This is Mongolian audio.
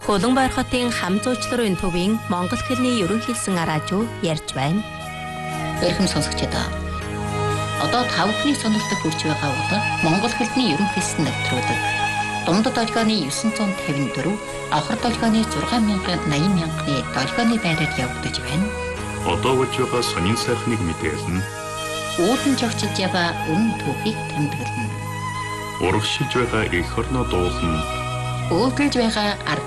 Хөлөнбаяр хотын хам зуучларын төвийн Монгол хэлний ерөнхийлсэн радио ярьж байна. Эрхэм сонсогчдоо. Одоо та бүхний сонирхдаг хүрч байгаа бол Монгол хэлний ерөнхийлсэн нэвтрүүлэг. Дундад долгионы 954, авхар долгионы 6,80,000-ны долгионы байраар явагдаж байна. Одоо болж байгаа сонин сайхныг мэдээлнэ. Үүдэн жогчилж яваа үнэн түүхийг тэмдэглэнэ. Урагшилж байгаа эх орноо дуулна. Өөдөлж байгаа ард